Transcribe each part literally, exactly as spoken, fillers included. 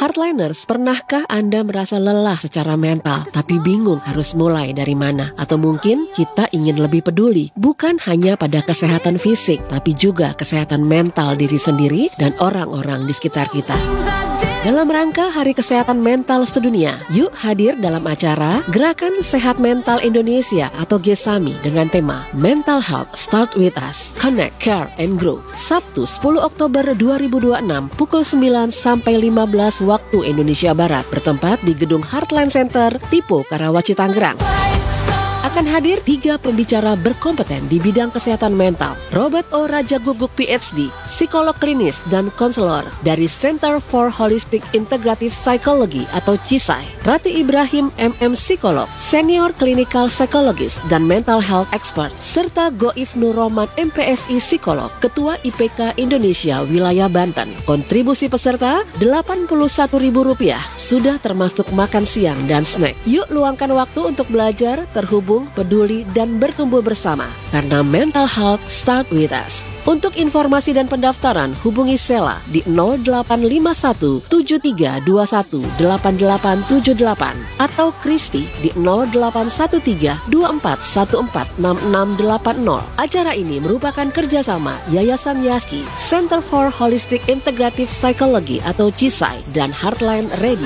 Hardliners, pernahkah Anda merasa lelah secara mental, tapi bingung harus mulai dari mana? Atau mungkin kita ingin lebih peduli, bukan hanya pada kesehatan fisik, tapi juga kesehatan mental diri sendiri dan orang-orang di sekitar kita. Dalam rangka Hari Kesehatan Mental Sedunia, yuk hadir dalam acara Gerakan Sehat Mental Indonesia atau GESAMI dengan tema Mental Health Start With Us, Connect, Care, and Grow. Sabtu sepuluh Oktober dua ribu dua puluh enam pukul sembilan sampai lima belas waktu Indonesia Barat, bertempat di Gedung Heartland Center, Tipo, Karawaci, Tangerang. Akan hadir tiga pembicara berkompeten di bidang kesehatan mental. Robert O. Raja Guguk P H D, psikolog klinis dan konselor dari Center for Holistic Integrative Psychology atau C I S I. Rati Ibrahim M M Psikolog, senior clinical psychologist dan mental health expert. Serta Goif Nur Roman M P S I Psikolog, Ketua I P K Indonesia Wilayah Banten. Kontribusi peserta delapan puluh satu ribu rupiah, sudah termasuk makan siang dan snack. Yuk luangkan waktu untuk belajar, terhubung, peduli, dan bertumbuh bersama. Karena mental health start with us. Untuk informasi dan pendaftaran, hubungi Sela di nol delapan lima satu tujuh tiga dua satu delapan delapan tujuh delapan atau Kristi di nol delapan satu tiga dua empat satu empat enam enam delapan nol. Acara ini merupakan kerjasama Yayasan Yaski, Center for Holistic Integrative Psychology atau C I S I, dan Heartland Radio.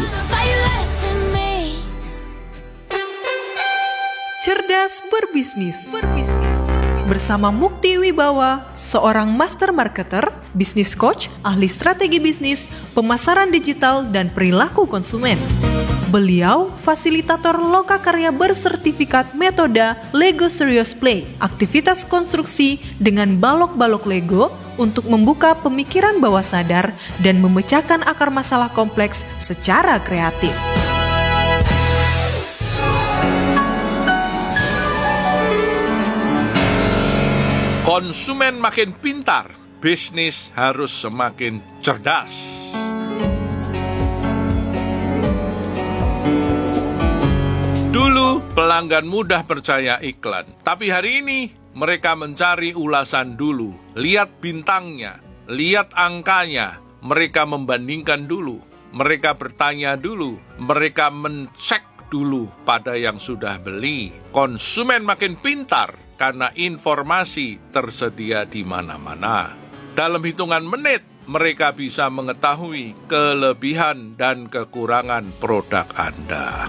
Cerdas berbisnis. Berbisnis. Bersama Mukti Wibawa, seorang master marketer, bisnis coach, ahli strategi bisnis, pemasaran digital, dan perilaku konsumen. Beliau fasilitator lokakarya bersertifikat metode Lego Serious Play, aktivitas konstruksi dengan balok-balok Lego untuk membuka pemikiran bawah sadar dan memecahkan akar masalah kompleks secara kreatif. Konsumen makin pintar, bisnis harus semakin cerdas. Dulu pelanggan mudah percaya iklan, tapi hari ini mereka mencari ulasan dulu. Lihat bintangnya, lihat angkanya, mereka membandingkan dulu, mereka bertanya dulu, mereka mencek dulu pada yang sudah beli. Konsumen makin pintar karena informasi tersedia di mana-mana. Dalam hitungan menit, mereka bisa mengetahui kelebihan dan kekurangan produk Anda.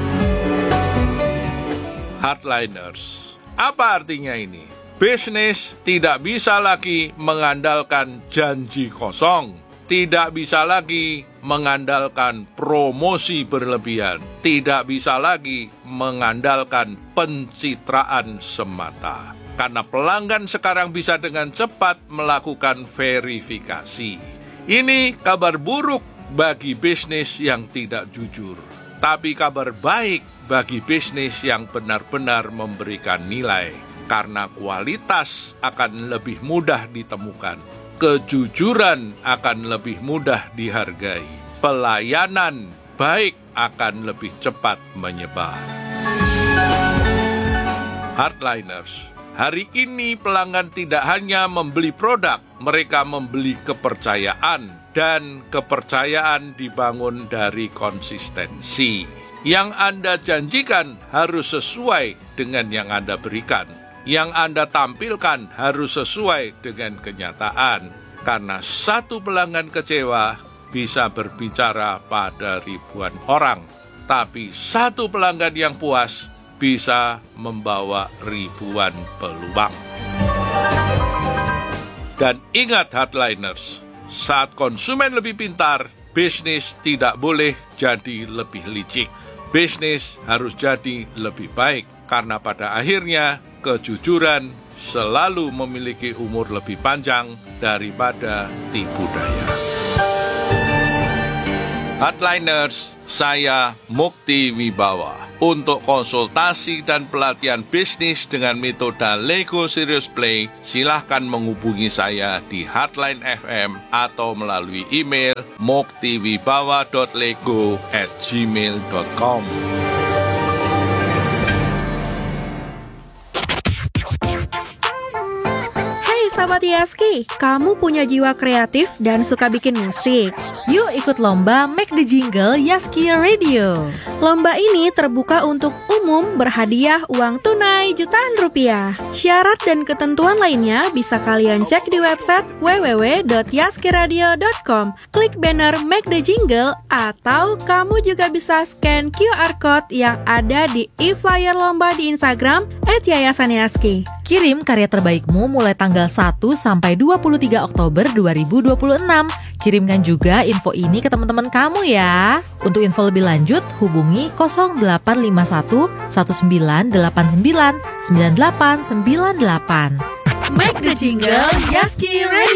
Hardliners, apa artinya ini? Bisnis tidak bisa lagi mengandalkan janji kosong, tidak bisa lagi mengandalkan promosi berlebihan, tidak bisa lagi mengandalkan pencitraan semata. Karena pelanggan sekarang bisa dengan cepat melakukan verifikasi. Ini kabar buruk bagi bisnis yang tidak jujur, tapi kabar baik bagi bisnis yang benar-benar memberikan nilai. Karena kualitas akan lebih mudah ditemukan, kejujuran akan lebih mudah dihargai, pelayanan baik akan lebih cepat menyebar. Hardliners, hari ini pelanggan tidak hanya membeli produk, mereka membeli kepercayaan, dan kepercayaan dibangun dari konsistensi. Yang Anda janjikan harus sesuai dengan yang Anda berikan. Yang Anda tampilkan harus sesuai dengan kenyataan. Karena satu pelanggan kecewa bisa berbicara pada ribuan orang, tapi satu pelanggan yang puas bisa membawa ribuan peluang. Dan ingat Hardliners, saat konsumen lebih pintar, bisnis tidak boleh jadi lebih licik. Bisnis harus jadi lebih baik, karena pada akhirnya kejujuran selalu memiliki umur lebih panjang daripada tipu daya. Hardliners, saya Mukti Wibawa. Untuk konsultasi dan pelatihan bisnis dengan metode Lego Serious Play, silahkan menghubungi saya di Hardline F M atau melalui email muktiwibawa dot lego at gmail dot com. Sahabat Yaski, kamu punya jiwa kreatif dan suka bikin musik? Yuk ikut lomba Make the Jingle Yaski Radio. Lomba ini terbuka untuk umum, berhadiah uang tunai jutaan rupiah. Syarat dan ketentuan lainnya bisa kalian cek di website w w w dot yaskiradio dot com. Klik banner Make the Jingle atau kamu juga bisa scan Q R code yang ada di e-flyer lomba di Instagram et yayasan yaski. Kirim karya terbaikmu mulai tanggal satu sampai dua puluh tiga Oktober dua ribu dua puluh enam. Kirimkan juga info ini ke teman-teman kamu ya. Untuk info lebih lanjut, hubungi nol delapan lima satu satu sembilan delapan sembilan sembilan delapan sembilan delapan. Make the Jingle Yaski Radio.